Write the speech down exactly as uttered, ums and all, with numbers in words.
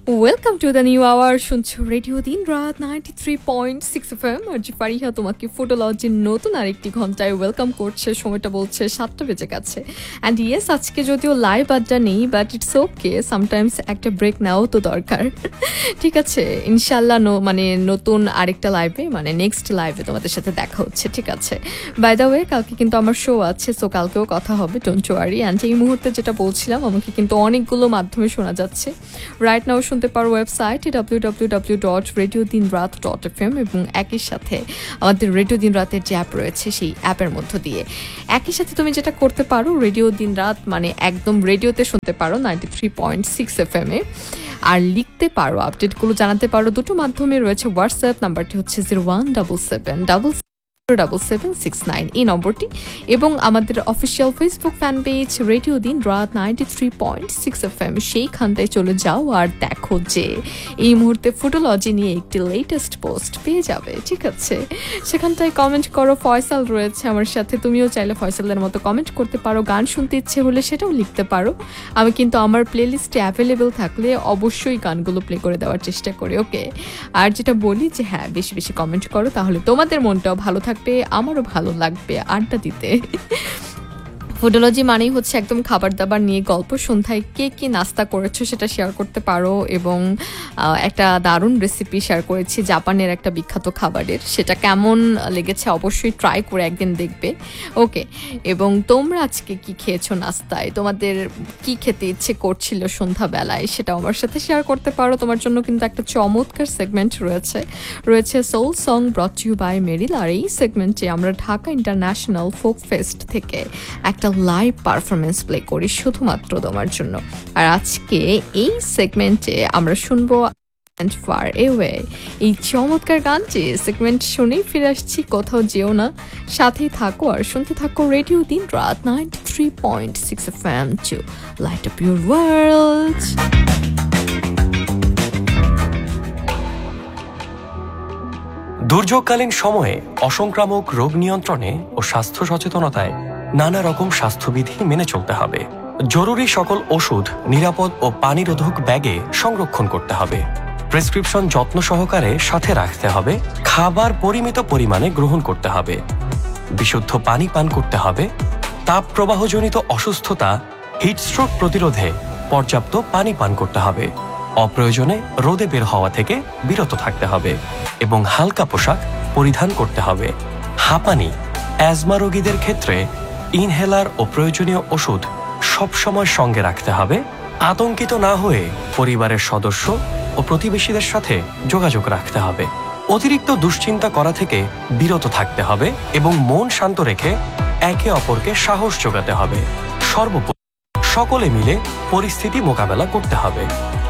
Welcome to the new hour. শুনছো radio দিন রাত ninety three point six F M. আর জি ফারিহা তোমাকে ফোটোলজির নতুন আরেকটি ঘন্টায় ওয়েলকাম করছে। সময়টা বলছে সাতটা বেজে গেছে। অ্যান্ড ইয়েস, আজকে যদিও লাইভ আড্ডা নেই, বাট ইটস ওকে, সামটাইমস একটা ব্রেক নেওয়াও তো দরকার। ঠিক আছে, ইনশাল্লাহ নো মানে নতুন আরেকটা লাইভে মানে নেক্সট লাইভে তোমাদের সাথে দেখা হচ্ছে। ঠিক আছে, বাই দ্য ওয়ে কালকে কিন্তু আমার শো আছে, সো কালকেও কথা হবে, ডোন্ট ওয়ারি। অ্যান্ড এই মুহূর্তে যেটা বলছিলাম, আমাকে কিন্তু অনেকগুলো মাধ্যমে শোনা যাচ্ছে রাইট নাও। শুনতে পারো website W W W dot radio দিন রাত ডট এফ এম এবং একই সাথে আমাদের রেডিও দিন রাতের যে অ্যাপ রয়েছে সেই অ্যাপের মধ্য দিয়ে একই সাথে তুমি যেটা করতে পারো, রেডিও দিন রাত মানে একদম রেডিওতে শুনতে পারো ninety three point six F M A, আর লিখতে পারো, আপডেটগুলো জানাতে পারো। দুটো মাধ্যমে রয়েছে। হোয়াটসঅ্যাপ নাম্বারটি হচ্ছে zero one double seven double double seven six nine এই নম্বরটি, এবং আমাদের official Facebook fan page radio দিন রাত ninety three point six F M, সেইখানটায় চলে যাও আর দেখো যে এই মুহূর্তে ফোটোলজি নিয়ে একটি লেটেস্ট পোস্ট পেয়ে যাবে। ঠিক আছে, সেখানটায় কমেন্ট করো। ফয়সাল রয়েছে আমার সাথে, তুমিও চাইলে ফয়সালের মতো কমেন্ট করতে পারো। গান শুনতে ইচ্ছে হলে সেটাও লিখতে পারো। আমি কিন্তু আমার প্লেলিস্টে অ্যাভেলেবেল থাকলে অবশ্যই গানগুলো প্লে করে দেওয়ার চেষ্টা করি। ওকে, আর যেটা বলি যে হ্যাঁ, বেশি বেশি কমেন্ট করো, তাহলে তোমাদের মনটাও ভালো থাকবে, আমারও ভালো লাগবে আড্ডা দিতে। ফুডোলজি মানেই হচ্ছে একদম খাবার দাবার নিয়ে গল্প। সন্ধ্যায় কে কি নাস্তা করেছো সেটা শেয়ার করতে পারো, এবং একটা দারুণ রেসিপি শেয়ার করেছি জাপানের একটা বিখ্যাত খাবারের, সেটা কেমন লেগেছে অবশ্যই ট্রাই করে একদিন দেখবে। ওকে, এবং তোমরা আজকে কি খেয়েছো নাস্তায়, তোমাদের কি খেতে ইচ্ছে করছিল সন্ধ্যাবেলায়, সেটা আমার সাথে শেয়ার করতে পারো। তোমার জন্য কিন্তু একটা চমৎকার সেগমেন্ট রয়েছে রয়েছে soul song brought you by মেরিল। আর এই সেগমেন্টে আমরা ঢাকা ইন্টারন্যাশনাল ফোক ফেস্ট থেকে একটা লাইভ পারফরমেন্স প্লে করি শুধুমাত্র তোমার জন্য। আর আজকে এই সেগমেন্টে আমরা শুনবো ফার এওয়ে, এই চমৎকার গানটি। সেগমেন্ট শুনেই ফিরে আসছি, কোথাও যেও না, সাথেই থাকো আর শুনতে থাকো রেডিও দিন রাত ninety three point six F M two light up your world. দুর্যোগকালীন সময়ে অসংক্রামক রোগ নিয়ন্ত্রণে ও স্বাস্থ্য সচেতনতায় নানা রকম স্বাস্থ্যবিধি মেনে চলতে হবে। জরুরি সকল ওষুধ নিরাপদ ও পানিরোধক ব্যাগে সংরক্ষণ করতে হবে। প্রেসক্রিপশন যত্ন সহকারে সাথে রাখতে হবে। খাবার পরিমিত পরিমাণে গ্রহণ করতে হবে। বিশুদ্ধ পানি পান করতে হবে। তাপ প্রবাহজনিত অসুস্থতা হিটস্ট্রোক প্রতিরোধে পর্যাপ্ত পানি পান করতে হবে। অপ্রয়োজনে রোদে বের হওয়া থেকে বিরত থাকতে হবে এবং হালকা পোশাক পরিধান করতে হবে। হাঁপানি, অ্যাজমা রোগীদের ক্ষেত্রে ইনহেলার ও প্রয়োজনীয় ওষুধ সবসময় সঙ্গে রাখতে হবে। আতঙ্কিত না হয়ে পরিবারের সদস্য ও প্রতিবেশীদের সাথে যোগাযোগ রাখতে হবে। অতিরিক্ত দুশ্চিন্তা করা থেকে বিরত থাকতে হবে এবং মন শান্ত রেখে একে অপরকে সাহস যোগাতে হবে। সর্বোপরি সকলে মিলে পরিস্থিতি মোকাবেলা করতে হবে।